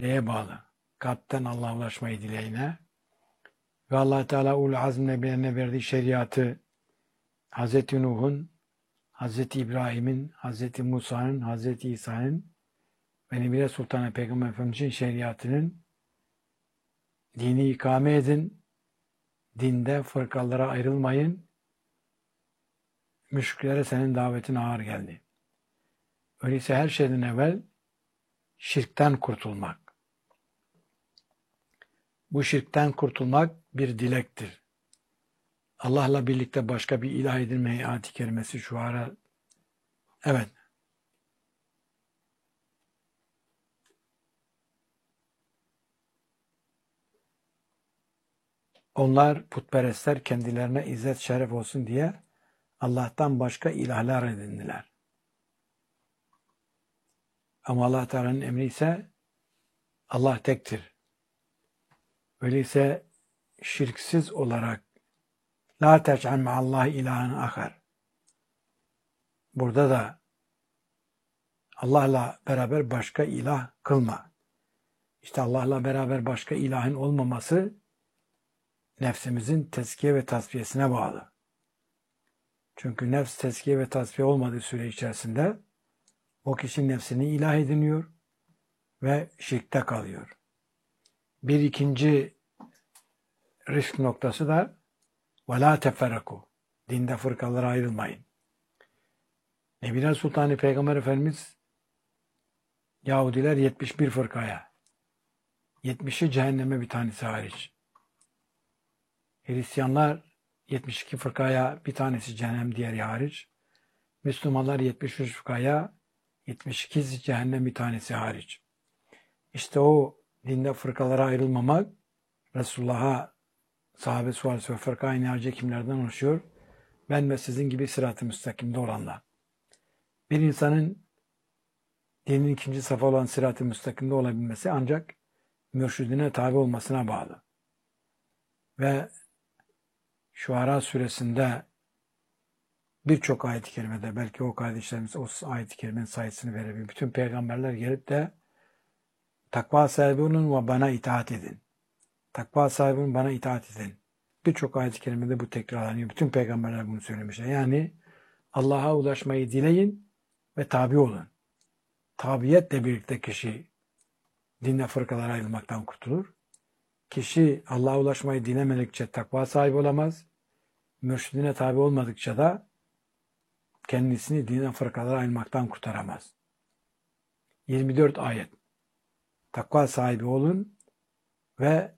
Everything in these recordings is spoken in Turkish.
dileye bağlı. Kalpten Allah'a ulaşmayı dileyine ve Allah Teala ul azm nebilerine verdiği şeriatı Hz. Nuh'un, Hz. İbrahim'in, Hz. Musa'nın, Hz. İsa'nın ve Nebiler Sultanı Peygamber Efendimiz'in şeriatının dini ikame edin, dinde fırkalara ayrılmayın, müşriklere senin davetin ağır geldi. Öyleyse her şeyden evvel şirkten kurtulmak. Bu şirkten kurtulmak bir dilektir. Allah'la birlikte başka bir ilah edinmeyi ayet-i kerimesi şu ara. Evet. Onlar putperestler kendilerine izzet şeref olsun diye Allah'tan başka ilahlar edindiler. Ama Allah Teala'nın emri ise Allah tektir. Öyleyse şirksiz olarak la tec'al ma'allahi ilahen ahar. Burada da Allah'la beraber başka ilah kılma. İşte Allah'la beraber başka ilahın olmaması nefsimizin tezkiye ve tasfiyesine bağlı. Çünkü nefs tezkiye ve tasfiye olmadığı süre içerisinde o kişi nefsini ilah ediniyor ve şirkte kalıyor. Bir ikinci risk noktası da وَلَا تَفَرَّقُوا. Dinde fırkalara ayrılmayın. Nebiler Sultanı Peygamber Efendimiz Yahudiler 71 fırkaya, 70'i cehenneme bir tanesi hariç. Hristiyanlar 72 fırkaya, bir tanesi cehennem, diğeri hariç. Müslümanlar 73 fırkaya, 72 cehennem, bir tanesi hariç. İşte o dinde fırkalara ayrılmamak, Resulullah'a sahabe sualesi ve fırka-i nâciye kimlerden oluşuyor? Ben ve sizin gibi sırat-ı müstakimde olanlar. Bir insanın dinin ikinci safı olan sırat-ı müstakimde olabilmesi ancak mürşidine tabi olmasına bağlı. Ve Şuara suresinde birçok ayet-i kerimede, belki o kardeşlerimiz o ayet-i kerimenin sayısını verebilir. Bütün peygamberler gelip de takva sahibi olun ve bana itaat edin. Takva sahibi olun, bana itaat edin. Birçok ayet-i kerimede bu tekrarlanıyor. Bütün peygamberler bunu söylemişler. Yani Allah'a ulaşmayı dileyin ve tabi olun. Tabiyetle birlikte kişi dinle fırkalara ayrılmaktan kurtulur. Kişi Allah'a ulaşmayı dilemedikçe takva sahibi olamaz. Mürşidine tabi olmadıkça da kendisini dinden fırkalara ayrılmaktan kurtaramaz. 24 ayet. Takva sahibi olun ve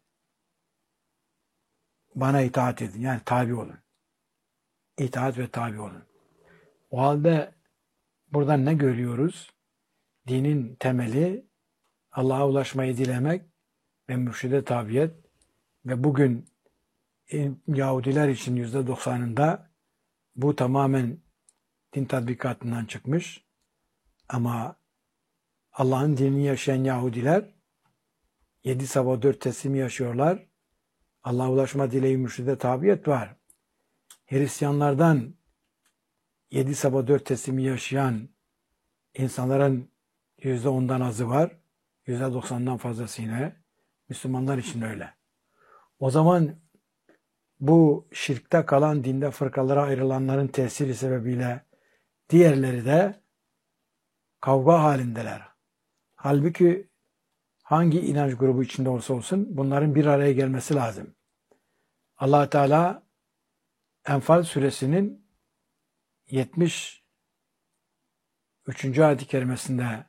bana itaat edin. Yani tabi olun. İtaat ve tabi olun. O halde buradan ne görüyoruz? Dinin temeli Allah'a ulaşmayı dilemek ve mürşide tabiyet ve bugün Yahudiler için %90'ında bu tamamen din tatbikatından çıkmış. Ama Allah'ın dinini yaşayan Yahudiler 7 sabah 4 teslimi yaşıyorlar. Allah'a ulaşma dileği mürşide tabiyet var. Hristiyanlardan 7 sabah 4 teslimi yaşayan insanların %10'dan azı var. %90'dan fazlası yine Müslümanlar için öyle. O zaman bu şirkte kalan dinde fırkalara ayrılanların tesiri sebebiyle diğerleri de kavga halindeler. Halbuki hangi inanç grubu içinde olsa olsun bunların bir araya gelmesi lazım. Allah Teala Enfal suresinin 73. ayet-i kerimesinde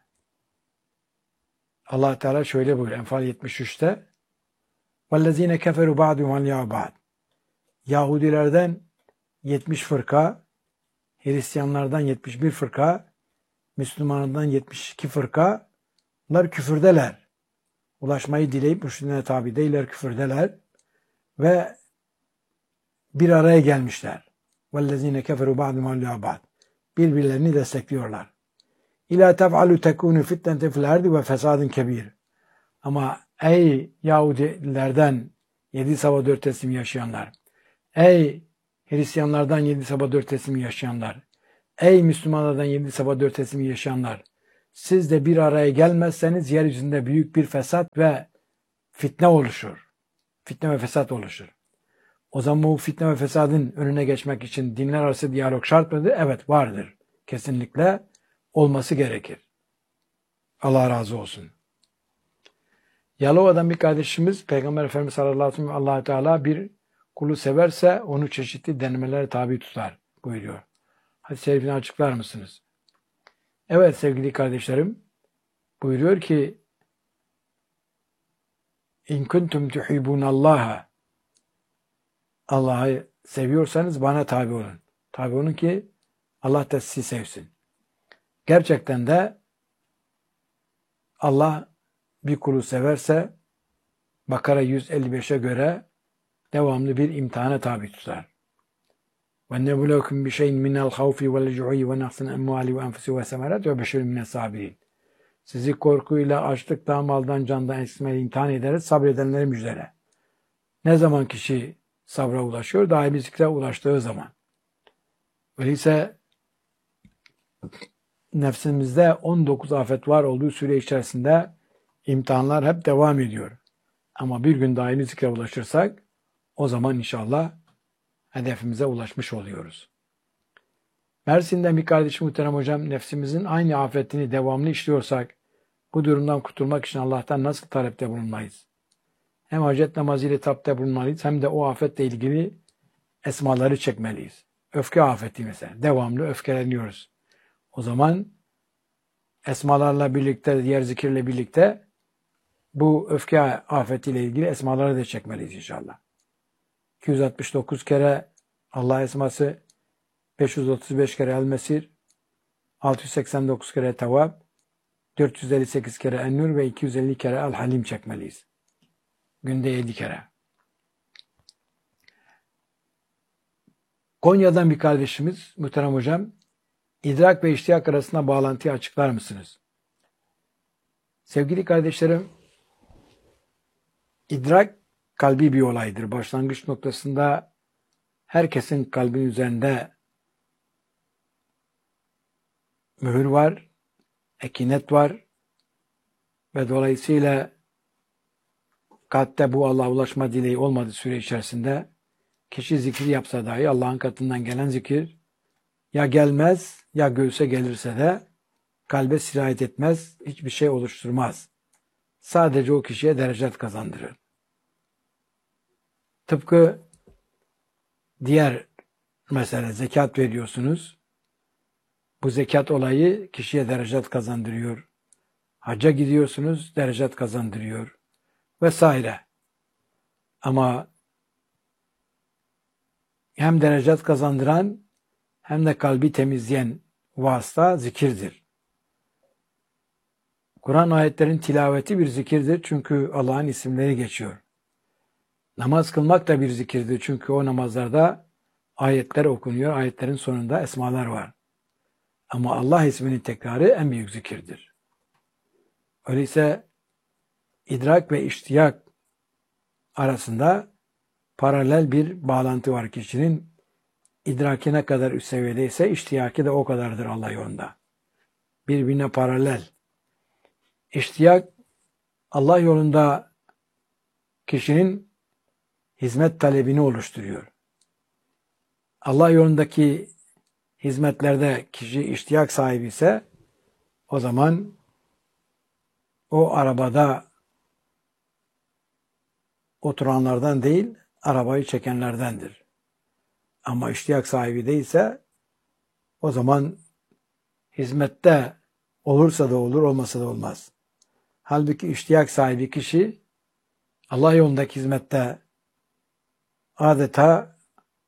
Allah Teala şöyle buyuruyor. Enfal 73'te وَالَّذ۪ينَ كَفَرُوا بَعْدُهُمْ عَلْيَا بَعْدٍ. Yahudilerden 70 fırka, Hristiyanlardan 71 fırka, Müslümanlardan 72 fırka, bunlar küfürdeler. Ulaşmayı dileyip mürşidine tabi değiller, küfürdeler ve bir araya gelmişler. وَالَّذ۪ينَ كَفَرُوا بَعْدُهُمْ عَلْيَا بَعْدٍ. Birbirlerini destekliyorlar. İlâ tef'alû tekûnû fitneten fil ardi ve fesadın kebir. Ama ey Yahudilerden 7 sabah 4 teslim yaşayanlar, ey Hristiyanlardan 7 sabah 4 teslim yaşayanlar, ey Müslümanlardan 7 sabah 4 teslim yaşayanlar, siz de bir araya gelmezseniz yeryüzünde büyük bir fesat ve fitne oluşur. Fitne ve fesat oluşur. O zaman bu fitne ve fesadın önüne geçmek için dinler arası diyalog şart mıdır? Evet, vardır. Kesinlikle olması gerekir. Allah razı olsun. Yalova'dan bir kardeşimiz Peygamber Efendimiz sallallahu aleyhi ve sellem Allah Teala bir kulu severse onu çeşitli denemelere tabi tutar buyuruyor. Hadis-i şerifini açıklar mısınız? Evet sevgili kardeşlerim, buyuruyor ki İn kuntum tuhibbunallaha, Allah'ı seviyorsanız bana tabi olun. Tabi olun ki Allah da sizi sevsin. Gerçekten de Allah bir kulu severse Bakara 155'e göre devamlı bir imtihana tabi tutar. وَنَّبُلَوْكُمْ بِشَيْءٍ مِنَ الْخَوْفِ وَالْجُوعِ وَنَقْصٍ الْأَمْوَالِ وَأَنْفُسِ وَالثَّمَرَاتِ وَبَشِّرِ مِنَ الصَّابِرِينَ. Sizi korkuyla, açlıktan, maldan, candan eksilmeyle imtihan ederiz, sabredenleri müjdele. Ne zaman kişi sabra ulaşıyor? Daimi zikre ulaştığı zaman. Öyleyse nefsimizde 19 afet var olduğu süre içerisinde imtihanlar hep devam ediyor. Ama bir gün daimi zikre ulaşırsak o zaman inşallah hedefimize ulaşmış oluyoruz. Mersin'den bir kardeşim muhterem hocam, nefsimizin aynı afetini devamlı işliyorsak bu durumdan kurtulmak için Allah'tan nasıl talepte bulunmayız? Hem hacet namazı ile tapte bulunmalıyız hem de o afetle ilgili esmaları çekmeliyiz. Öfke afeti mesela. Devamlı öfkeleniyoruz. O zaman esmalarla birlikte, diğer zikirle birlikte bu öfke afetiyle ilgili esmaları da çekmeliyiz inşallah. 269 kere Allah esması, 535 kere El-Mesir, 689 kere Tevvab, 458 kere En-Nur ve 250 kere El-Halim çekmeliyiz. Günde 7 kere. Konya'dan bir kardeşimiz, muhterem hocam, idrak ve iştiyak arasında bağlantıyı açıklar mısınız? Sevgili kardeşlerim, idrak kalbi bir olaydır. Başlangıç noktasında herkesin kalbinin üzerinde mühür var, ekinet var ve dolayısıyla kalpte bu Allah'a ulaşma dileği olmadığı süre içerisinde kişi zikir yapsa dahi Allah'ın katından gelen zikir ya gelmez ya göğse gelirse de kalbe sirayet etmez, hiçbir şey oluşturmaz. Sadece o kişiye derecet kazandırır. Tıpkı diğer mesele zekat veriyorsunuz. Bu zekat olayı kişiye derecet kazandırıyor. Hacca gidiyorsunuz, derecet kazandırıyor. Vesaire. Ama hem derecet kazandıran hem de kalbi temizleyen vasıta zikirdir. Kur'an ayetlerin tilaveti bir zikirdir çünkü Allah'ın isimleri geçiyor. Namaz kılmak da bir zikirdir çünkü o namazlarda ayetler okunuyor, ayetlerin sonunda esmalar var. Ama Allah isminin tekrarı en büyük zikirdir. Öyleyse idrak ve iştiyak arasında paralel bir bağlantı var. Kişinin idraki ne kadar üst seviyedeyse iştiyaki de o kadardır Allah yolunda. Birbirine paralel. İştiyak Allah yolunda kişinin hizmet talebini oluşturuyor. Allah yolundaki hizmetlerde kişi iştiyak sahibi ise o zaman o arabada oturanlardan değil, arabayı çekenlerdendir. Ama iştiyak sahibi değilse o zaman hizmette olursa da olur, olmasa da olmaz. Halbuki iştiyak sahibi kişi Allah yolundaki hizmette adeta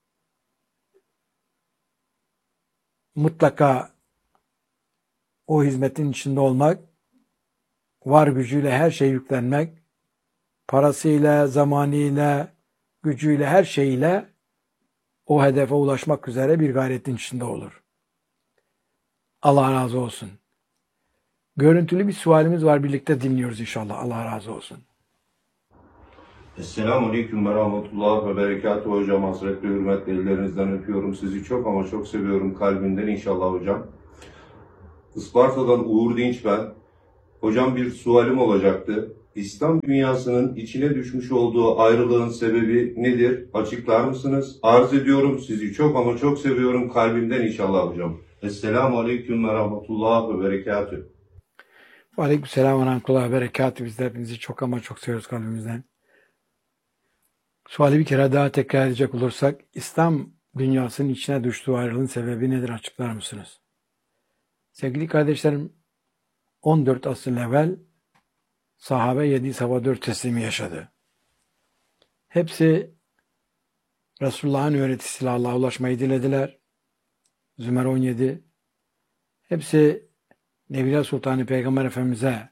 mutlaka o hizmetin içinde olmak, var gücüyle her şeye yüklenmek, parasıyla, zamanıyla, gücüyle, her şeyiyle o hedefe ulaşmak üzere bir gayretin içinde olur. Allah razı olsun. Görüntülü bir sualimiz var. Birlikte dinliyoruz inşallah. Allah razı olsun. Esselamu Aleyküm ve Rahmetullah ve Berekatuhu hocam. Hazretli hürmetle ellerinizden öpüyorum. Sizi çok ama çok seviyorum kalbimden inşallah hocam. Isparta'dan Uğur Dinç ben. Hocam bir sualim olacaktı. İslam dünyasının içine düşmüş olduğu ayrılığın sebebi nedir? Açıklar mısınız? Arz ediyorum, sizi çok ama çok seviyorum kalbimden inşallah hocam. Esselamu Aleyküm ve Rahmetullah ve Berekatüh. Aleykümselam ve rahmetullahi ve berekatühü. Biz de hepinizi çok ama çok seviyoruz kalbimizden. Suali bir kere daha tekrar edecek olursak, İslam dünyasının içine düştüğü ayrılığın sebebi nedir, açıklar mısınız? Sevgili kardeşlerim, 14 asır evvel sahabe 7 sabah 4 teslimi yaşadı. Hepsi Resulullah'ın öğretisiyle Allah'a ulaşmayı dilediler. Zümer 17. Hepsi Nebiler Sultanı Peygamber Efendimiz'e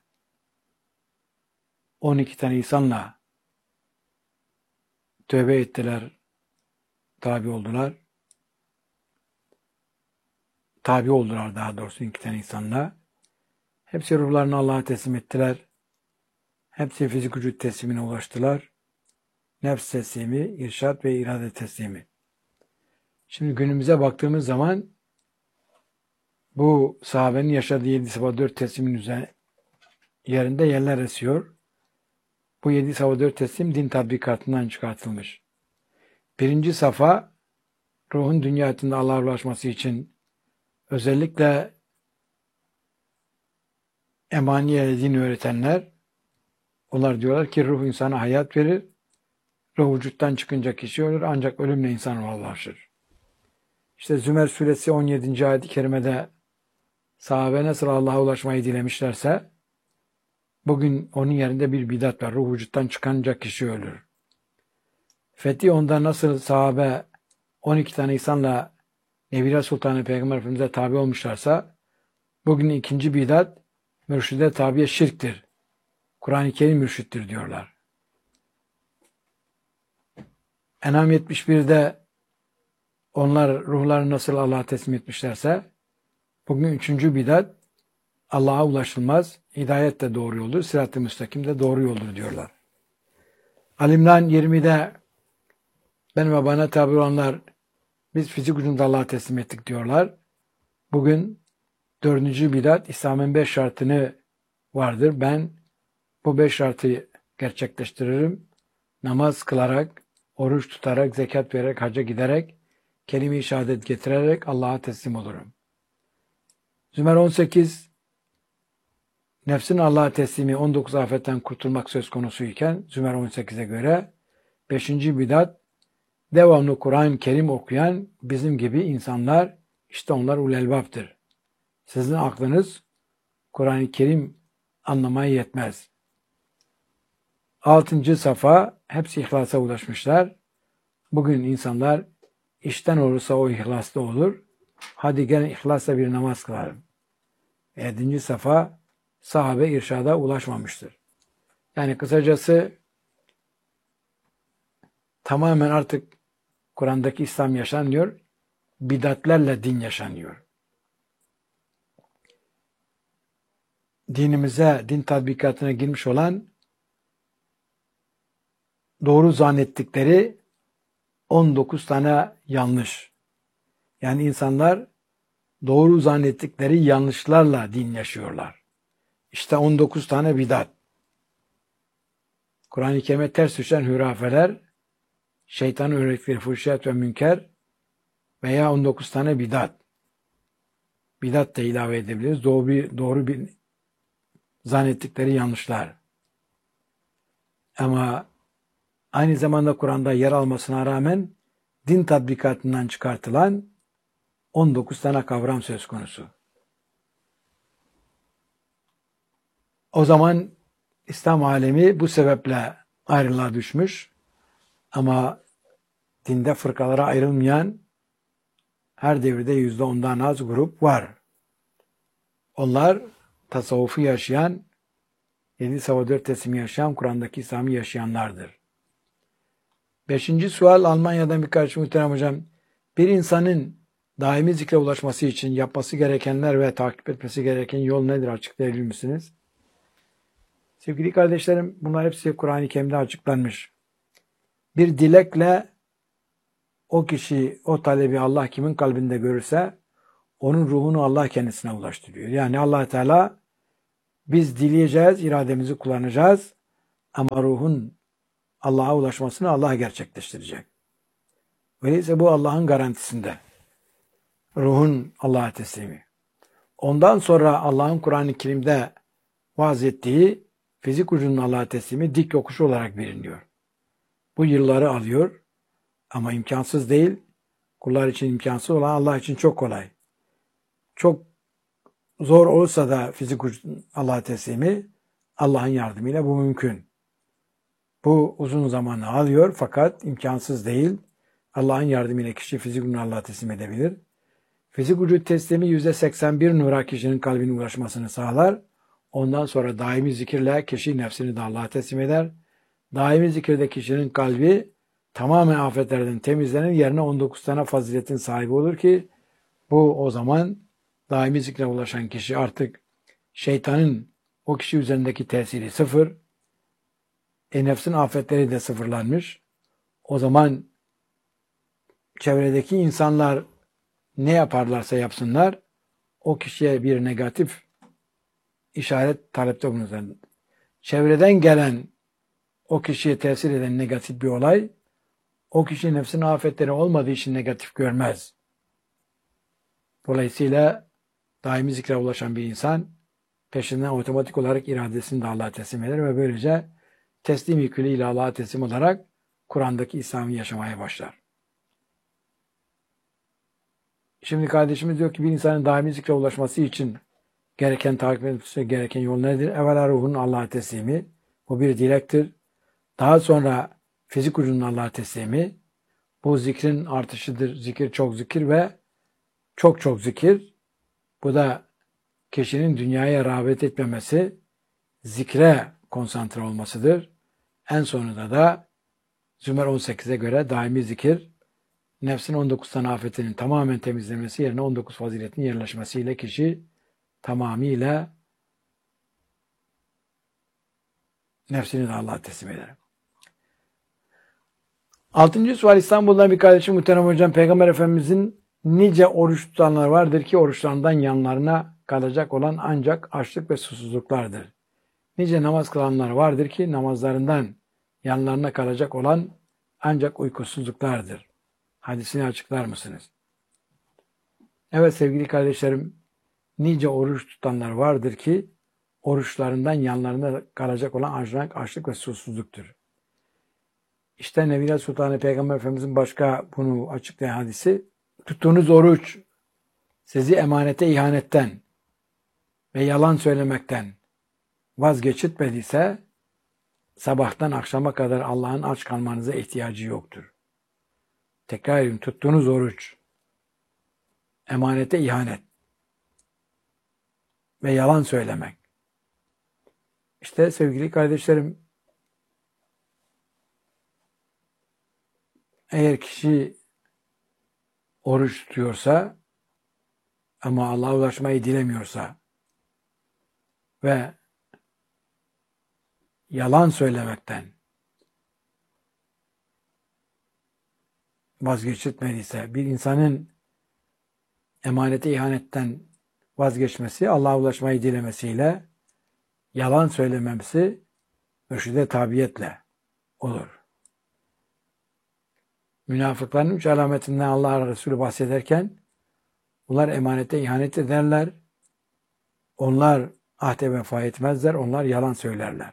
12 tane insanla tövbe ettiler, tabi oldular. Tabi oldular daha doğrusu 2 tane insanla. Hepsi ruhlarını Allah'a teslim ettiler. Hepsi fizik vücut teslimine ulaştılar. Nefs teslimi, irşat ve irade teslimi. Şimdi günümüze baktığımız zaman bu sahabenin yaşadığı 7 sabah 4 teslimin yerinde yerler esiyor. Bu 7 sabah 4 teslim din tatbikatından çıkartılmış. Birinci safa ruhun dünya hayatında Allah'a ulaşması için özellikle emaniye din öğretenler, onlar diyorlar ki ruh insana hayat verir, ruh vücuttan çıkınca kişi ölür ancak ölümle insan ruha ulaşır. İşte Zümer suresi 17. ayet-i kerimede sahabe nasıl Allah'a ulaşmayı dilemişlerse bugün onun yerinde bir bidat var. Ruh vücuttan çıkınca kişi ölür. Fethi onda nasıl sahabe 12 tane insanla Nebiler Sultanı Peygamber Efendimiz'e tabi olmuşlarsa bugün ikinci bidat mürşide tabiye şirktir. Kur'an-ı Kerim mürşittir diyorlar. En'am 71'de onlar ruhlarını nasıl Allah'a teslim etmişlerse bugün üçüncü bidat Allah'a ulaşılmaz, hidayet de doğru yoldur, sırat-ı müstakim de doğru yoldur diyorlar. Al-İmran 20'de ben ve bana tabi olanlar biz fizik ucunda Allah'a teslim ettik diyorlar. Bugün dördüncü bidat İslam'ın 5 şartını vardır. Ben bu 5 şartı gerçekleştiririm. Namaz kılarak, oruç tutarak, zekat vererek, hacca giderek, kelime-i şehadet getirerek Allah'a teslim olurum. Zümer 18 nefsin Allah'a teslimi 19 afetten kurtulmak söz konusu iken Zümer 18'e göre 5. bidat devamlı Kur'an-ı Kerim okuyan bizim gibi insanlar, işte onlar ulelbaptır. Sizin aklınız Kur'an-ı Kerim anlamaya yetmez. 6. safa hepsi ihlasa ulaşmışlar. Bugün insanlar işten olursa o ihlaslı olur. Hadi gelin ihlasla bir namaz kılalım. 7. safa sahabe irşada ulaşmamıştır. Yani kısacası tamamen artık Kur'an'daki İslam yaşanmıyor, bidatlerle din yaşanıyor. Dinimize, din tatbikatına girmiş olan doğru zannettikleri 19 tane yanlış. Yani insanlar doğru zannettikleri yanlışlarla din yaşıyorlar. İşte 19 tane bidat. Kur'an-ı Kerim'e ters düşen hürafeler, şeytanın öğrettikleri fuhşiyat ve münker veya 19 tane bidat. Bidat da ilave edebiliriz. Doğru bir zannettikleri yanlışlar. Ama aynı zamanda Kur'an'da yer almasına rağmen din tatbikatından çıkartılan 19 tane kavram söz konusu. O zaman İslam alemi bu sebeple ayrılığa düşmüş. Ama dinde fırkalara ayrılmayan her devirde %10'dan az grup var. Onlar tasavvufu yaşayan, 7 sabah 4 teslimi yaşayan, Kur'an'daki İslam'ı yaşayanlardır. 5. sual Almanya'dan bir kardeşim muhterem hocam. Bir insanın daimi zikre ulaşması için yapması gerekenler ve takip etmesi gereken yol nedir? Açıklayabilir misiniz? Sevgili kardeşlerim, bunlar hepsi Kur'an-ı Kerim'de açıklanmış. Bir dilekle o kişi, o talebi Allah kimin kalbinde görürse onun ruhunu Allah kendisine ulaştırıyor. Yani Allah Teala biz dileyeceğiz, irademizi kullanacağız ama ruhun Allah'a ulaşmasını Allah gerçekleştirecek. Öyleyse bu Allah'ın garantisinde. Ruhun Allah'a teslimi. Ondan sonra Allah'ın Kur'an-ı Kerim'de vaaz ettiği fizik ucunun Allah'a teslimi dik yokuş olarak biliniyor. Bu yılları alıyor ama imkansız değil. Kullar için imkansız olan Allah için çok kolay. Çok zor olsa da fizik ucunun Allah'a teslimi Allah'ın yardımıyla bu mümkün. Bu uzun zamanı alıyor fakat imkansız değil. Allah'ın yardımıyla kişi fizik ucunu Allah'a teslim edebilir. Fizik ucu teslimi %81 nura kişinin kalbine ulaşmasını sağlar. Ondan sonra daimi zikirle kişi nefsini de Allah'a teslim eder. Daimi zikirde kişinin kalbi tamamen afetlerden temizlenir. Yerine 19 tane faziletin sahibi olur ki bu o zaman daimi zikre ulaşan kişi artık şeytanın o kişi üzerindeki tesiri sıfır. Nefsin afetleri de sıfırlanmış. O zaman çevredeki insanlar ne yaparlarsa yapsınlar o kişiye bir negatif işaret talepte bulunur. Çevreden gelen o kişiye tesir eden negatif bir olay o kişi nefsin afetleri olmadığı için negatif görmez. Dolayısıyla daimi zikre ulaşan bir insan peşinden otomatik olarak iradesini de Allah'a teslim eder ve böylece teslim yüküyle Allah'a teslim olarak Kur'an'daki İslam'ı yaşamaya başlar. Şimdi kardeşimiz diyor ki bir insanın daimi zikre ulaşması için gereken takip etmesi gereken yol nedir? Evvela ruhun Allah'a teslimi. Bu bir dilektir. Daha sonra fizik ucunun Allah'a teslimi. Bu zikrin artışıdır. Zikir çok zikir ve çok çok zikir. Bu da kişinin dünyaya rağbet etmemesi, zikre konsantre olmasıdır. En sonunda da Zümer 18'e göre daimi zikir, nefsin 19 tane afetinin tamamen temizlenmesi yerine 19 faziletin yerleşmesiyle kişi tamamıyla nefsini de Allah'a teslim eder. 6. sual İstanbul'dan bir kardeşim muhterem hocam Peygamber Efendimizin nice oruç tutanlar vardır ki oruçlarından yanlarına kalacak olan ancak açlık ve susuzluklardır. Nice namaz kılanlar vardır ki namazlarından yanlarına kalacak olan ancak uykusuzluklardır. Hadisini açıklar mısınız? Evet sevgili kardeşlerim, nice oruç tutanlar vardır ki oruçlarından yanlarına kalacak olan ancak açlık ve susuzluktur. İşte Nebiler Sultanı Peygamber Efendimizin başka bunu açıklayan hadisi, tuttuğunuz oruç sizi emanete ihanetten ve yalan söylemekten vazgeçirtmediyse sabahtan akşama kadar Allah'ın aç kalmanıza ihtiyacı yoktur. Tekrar edeyim, tuttuğunuz oruç emanete ihanet ve yalan söylemek. İşte sevgili kardeşlerim, eğer kişi oruç tutuyorsa ama Allah'a ulaşmayı dilemiyorsa ve yalan söylemekten vazgeçirtmediyse, bir insanın emanete ihanetten vazgeçmesi, Allah'a ulaşmayı dilemesiyle yalan söylememesi mürşide tabiyetle olur. Münafıkların 3 alametinden Allah Resulü bahsederken bunlar emanete ihanet ederler, onlar ahde vefa etmezler, onlar yalan söylerler.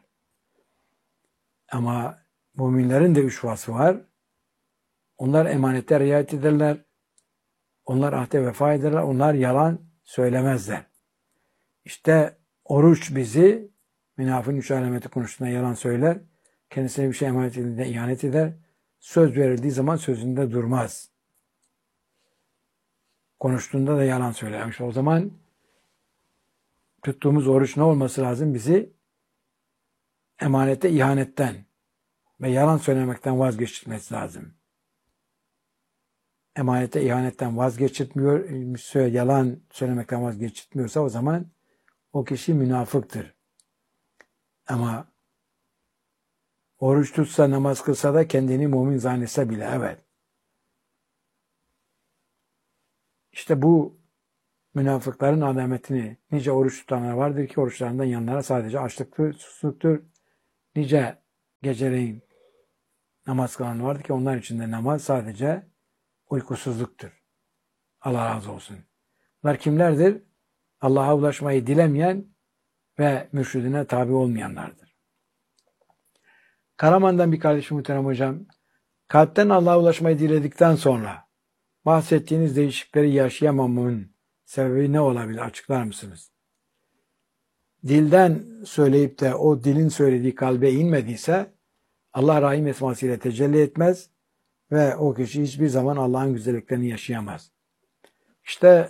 Ama müminlerin de 3 vasfı var. Onlar emanete riayet ederler, onlar ahde vefa ederler, onlar yalan söylemezler. İşte oruç bizi, münafığın 3 alameti konusunda yalan söyler, kendisine bir şey emanet edildiğinde ihanet eder, söz verildiği zaman sözünde durmaz. Konuştuğunda da yalan söyler. İşte o zaman tuttuğumuz oruç ne olması lazım? Bizi emanete ihanetten ve yalan söylemekten vazgeçirmesi lazım. Emanete ihanetten vazgeçirtmiyor, yalan söylemekten vazgeçirtmiyorsa o zaman o kişi münafıktır. Ama oruç tutsa, namaz kılsa da kendini mümin zannetse bile evet. İşte bu münafıkların alametini, nice oruç tutanlar vardır ki oruçlarından yanlara sadece açlıktır, susuzluktur. Nice geceleyin namaz kılan vardır ki onlar için de namaz sadece uykusuzluktur. Allah razı olsun. Bunlar kimlerdir? Allah'a ulaşmayı dilemeyen ve mürşidine tabi olmayanlardır. Karaman'dan bir kardeşim muhterem hocam, kalpten Allah'a ulaşmayı diledikten sonra bahsettiğiniz değişiklikleri yaşayamamamın sebebi ne olabilir? Açıklar mısınız? Dilden söyleyip de o dilin söylediği kalbe inmediyse Allah Rahim esmasıyla tecelli etmez ve o kişi hiçbir zaman Allah'ın güzelliklerini yaşayamaz. İşte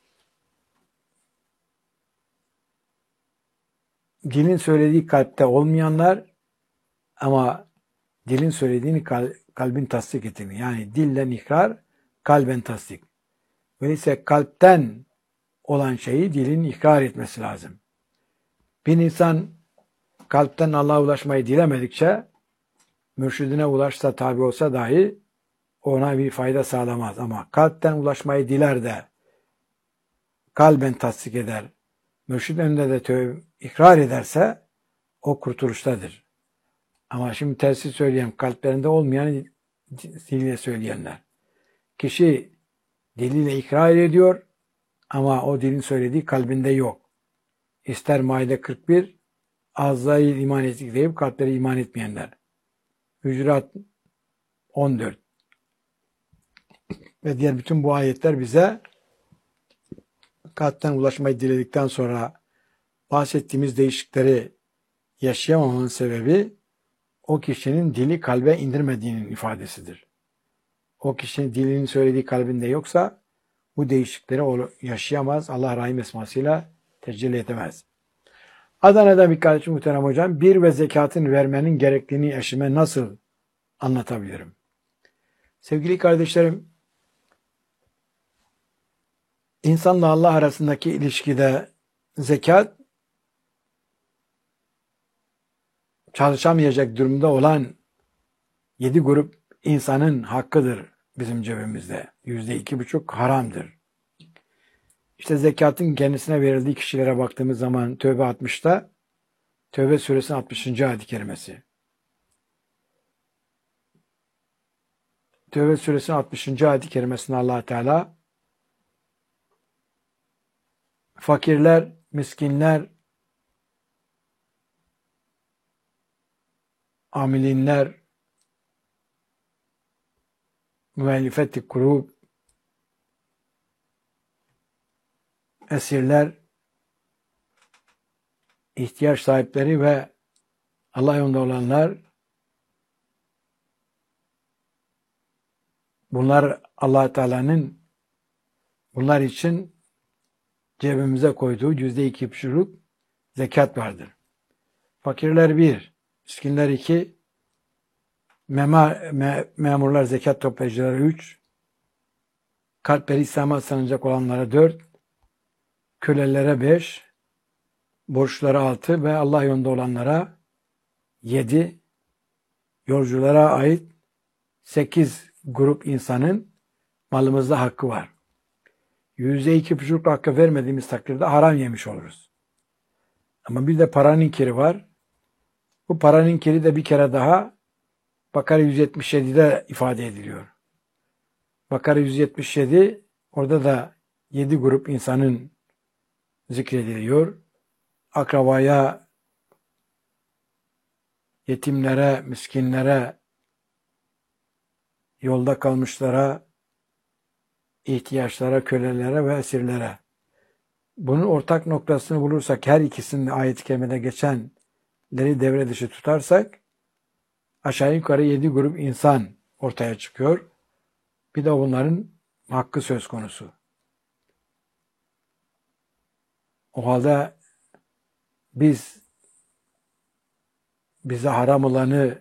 dilin söylediği kalpte olmayanlar ama dilin söylediğini kalbin tasdik ettiğini. Yani dilden ikrar, kalben tasdik. Öyleyse kalpten olan şeyi dilin ikrar etmesi lazım. Bir insan kalpten Allah'a ulaşmayı dilemedikçe mürşidine ulaşsa tabi olsa dahi ona bir fayda sağlamaz. Ama kalpten ulaşmayı diler de kalben tasdik eder. Mürşid önünde de ikrar ederse o kurtuluştadır. Ama şimdi tersi söyleyeyim, kalplerinde olmayan diliyle söyleyenler. Kişi diliyle ikrar ediyor ama o dilin söylediği kalbinde yok. İster Maide 41, ağızları iman ettik deyip kalpleri iman etmeyenler. Hücurat 14 ve diğer bütün bu ayetler bize kalpten ulaşmayı diledikten sonra bahsettiğimiz değişiklikleri yaşayamamanın sebebi o kişinin dili kalbe indirmediğinin ifadesidir. O kişinin dilinin söylediği kalbinde yoksa bu değişiklikleri yaşayamaz. Allah Rahim esmasıyla tecelli edemez. Adana'da bir kardeşim muhterem hocam, bir ve zekatın vermenin gerektiğini eşime nasıl anlatabilirim? Sevgili kardeşlerim, insanla Allah arasındaki ilişkide zekat çalışamayacak durumda olan 7 grup insanın hakkıdır bizim cebimizde. %2,5 haramdır. İşte zekatın kendisine verildiği kişilere baktığımız zaman Tevbe 60'ta, Tevbe suresinin 60. ayet-i kerimesi. Tevbe suresinin 60. ayet-i kerimesinde Allah Teala fakirler, miskinler, amilinler, müellifet-i kulub, esirler, ihtiyaç sahipleri ve Allah yolunda olanlar, bunlar Allah Teala'nın bunlar için cebimize koyduğu %2,5'luk zekat vardır. Fakirler 1, miskinler 2, memurlar, zekat toplayıcıları 3, kalpleri İslam'a sanacak olanlara 4, kölelere 5, borçlara 6 ve Allah yolunda olanlara 7, yolculara ait 8 grup insanın malımızda hakkı var. %2,5 hakkı vermediğimiz takdirde haram yemiş oluruz. Ama bir de paranın kiri var. Bu paranın kiri de bir kere daha Bakara 177'de ifade ediliyor. Bakara 177, orada da 7 grup insanın zikrediliyor. Akrabaya, yetimlere, miskinlere, yolda kalmışlara, ihtiyaçlara, kölelere ve esirlere. Bunun ortak noktasını bulursak, her ikisinin ayet-i kerimede geçenleri devre dışı tutarsak, aşağı yukarı 7 grup insan ortaya çıkıyor. Bir de bunların hakkı söz konusu. O halde bize haram olanı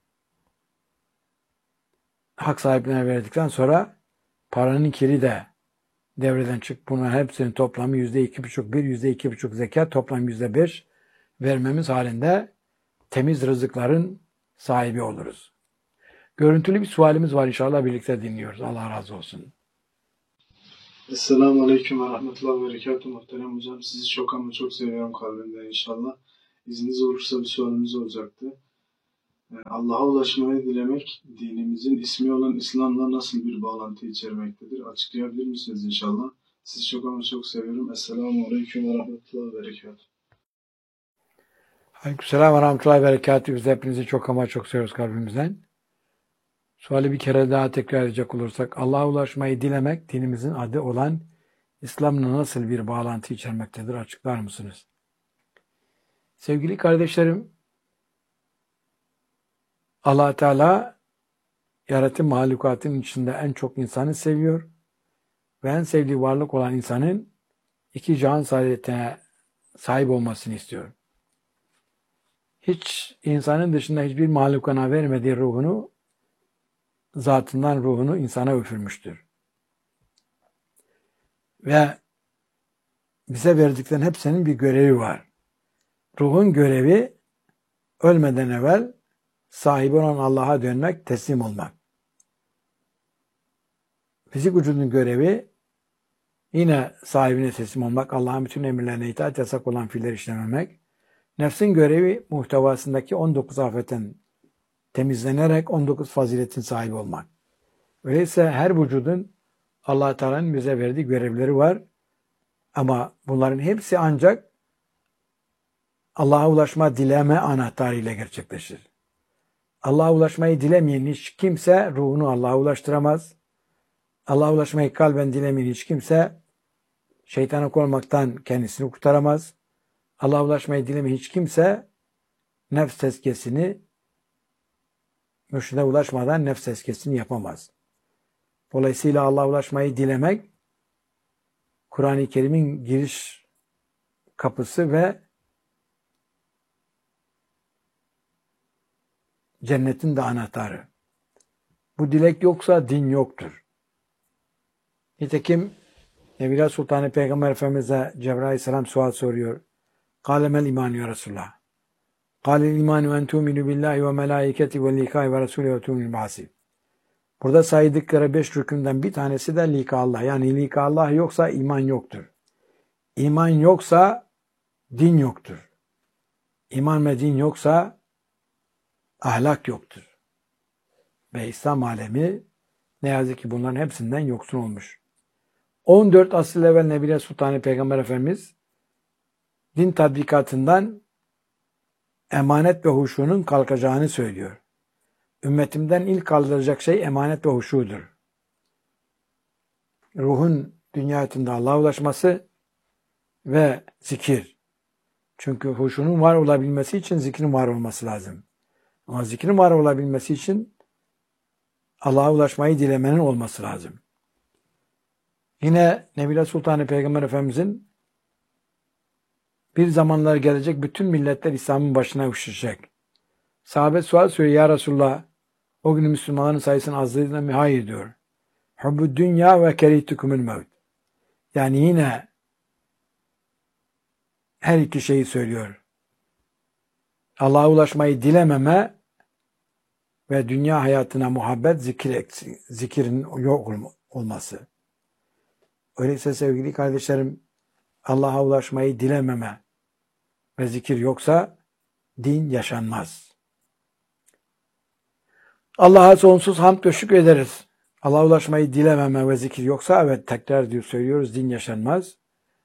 hak sahiplerine verdikten sonra paranın kiri de devreden çık. Bunların hepsinin toplamı %2,5, %2,5 zekat, toplam %5 vermemiz halinde temiz rızıkların sahibi oluruz. Görüntülü bir sualimiz var, inşallah birlikte dinliyoruz. Allah razı olsun. Esselamu Aleyküm ve Rahmetullah ve Berekatuhu muhterem hocam. Sizi çok ama çok seviyorum kalbimden inşallah. İzniniz olursa bir sorunuz olacaktı. Allah'a ulaşmayı dilemek, dinimizin ismi olan İslam'la nasıl bir bağlantı içermektedir? Açıklayabilir misiniz inşallah? Sizi çok ama çok seviyorum. Esselamu Aleyküm ve Rahmetullah ve Berekatuhu. Aleykümselam ve rahmetullahi ve berekatuhu. Biz hepinizi çok ama çok seviyoruz kalbimizden. Suali bir kere daha tekrar edecek olursak, Allah'a ulaşmayı dilemek, dinimizin adı olan İslam'la nasıl bir bağlantı içermektedir? Açıklar mısınız? Sevgili kardeşlerim, Allah Teala yaratım mahlukatın içinde en çok insanı seviyor ve en sevdiği varlık olan insanın iki cihan saadetine sahip olmasını istiyor. Hiç insanın dışında hiçbir mahlukana vermediği ruhunu, zatından ruhunu insana üfürmüştür. Ve bize verdiklerinin hepsinin bir görevi var. Ruhun görevi ölmeden evvel sahibi olan Allah'a dönmek, teslim olmak. Fizik vücudun görevi yine sahibine teslim olmak, Allah'ın bütün emirlerine itaat, yasak olan fiiller işlememek. Nefsin görevi muhtevasındaki 19 afetten temizlenerek 19 faziletin sahibi olmak. Öyleyse her vücudun Allah Teala'nın bize verdiği görevleri var. Ama bunların hepsi ancak Allah'a ulaşma dileme anahtarıyla gerçekleşir. Allah'a ulaşmayı dilemeyen hiç kimse ruhunu Allah'a ulaştıramaz. Allah'a ulaşmayı kalben dilemeyen hiç kimse şeytana olmaktan kendisini kurtaramaz. Allah'a ulaşmayı dilemeyen hiç kimse nefs tezkiyesini, mürşide ulaşmadan nefs tezkiyesini yapamaz. Dolayısıyla Allah'a ulaşmayı dilemek, Kur'an-ı Kerim'in giriş kapısı ve cennetin de anahtarı. Bu dilek yoksa din yoktur. Nitekim Nebiler Sultanı Peygamber Efendimiz'e Cebrail Aleyhisselam sual soruyor. قَالَ مَا الْاِمَانُ يَا رَسُولَ اللّٰهِ قَالَ الْاِمَانُ اَنْ تُؤْمِنُ بِاللّٰهِ وَمَلَائِكَتِهِ وَالْلِقَاءِ وَرَسُولِهِ وَتُؤْمِنُ بِالْبَعْثِ. Burada saydıkları 5 rükünden bir tanesi de lika Allah. Yani lika Allah yoksa iman yoktur. İman yoksa din yoktur. İman ve din yoksa ahlak yoktur. Ve İslam alemi ne yazık ki bunların hepsinden yoksun olmuş. 14 asıl evvel Nebiler Sultanı Peygamber Efendimiz din tatbikatından emanet ve huşunun kalkacağını söylüyor. Ümmetimden ilk kaldıracak şey emanet ve huşudur. Ruhun dünya hayatında Allah'a ulaşması ve zikir. Çünkü huşunun var olabilmesi için zikrin var olması lazım. Ama zikrin var olabilmesi için Allah'a ulaşmayı dilemenin olması lazım. Yine Nebiler Sultanı Peygamber Efendimizin bir zamanlar gelecek bütün milletler İslam'ın başına üşüşecek. Sahabe sual soruyor, ya Resulullah, o gün Müslümanların sayısının azlığına mı? Hayır diyor. Hubbu dünya ve kerihtukumul mevt. Yani yine her iki şeyi söylüyor. Allah'a ulaşmayı dilememe ve dünya hayatına muhabbet, zikirin yok olması. Öyleyse sevgili kardeşlerim, Allah'a ulaşmayı dilememe ve zikir yoksa din yaşanmaz. Allah'a sonsuz hamd ve şükür ederiz. Allah'a ulaşmayı dilememe ve zikir yoksa, evet tekrar diyor söylüyoruz, din yaşanmaz.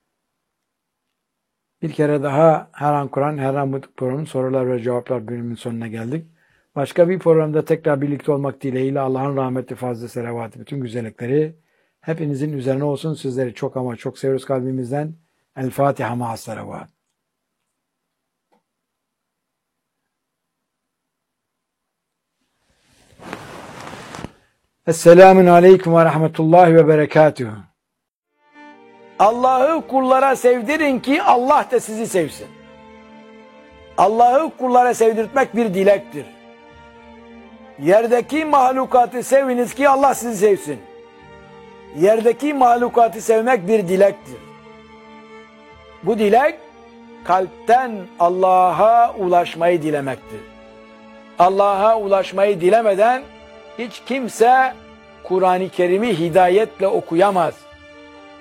Bir kere daha her an Kur'an, her an bu programın sorular ve cevaplar bölümünün sonuna geldik. Başka bir programda tekrar birlikte olmak dileğiyle Allah'ın rahmeti, fazla selavatı, bütün güzellikleri hepinizin üzerine olsun. Sizleri çok ama çok seviyoruz kalbimizden. El Fatiha ma'as salavat. Esselamun aleyküm ve rahmetullahi ve berekatuhu. Allah'ı kullara sevdirin ki Allah da sizi sevsin. Allah'ı kullara sevdirtmek bir dilektir. Yerdeki mahlukatı seviniz ki Allah sizi sevsin. Yerdeki mahlukatı sevmek bir dilektir. Bu dilek kalpten Allah'a ulaşmayı dilemektir. Allah'a ulaşmayı dilemeden hiç kimse Kur'an-ı Kerim'i hidayetle okuyamaz.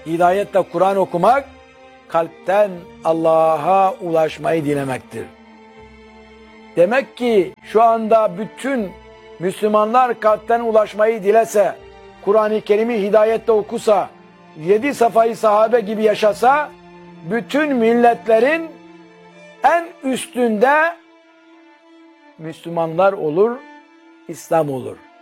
Hidayetle Kur'an okumak, kalpten Allah'a ulaşmayı dilemektir. Demek ki şu anda bütün Müslümanlar kalpten ulaşmayı dilese, Kur'an-ı Kerim'i hidayetle okusa, 7 safayı sahabe gibi yaşasa, bütün milletlerin en üstünde Müslümanlar olur, İslam olur.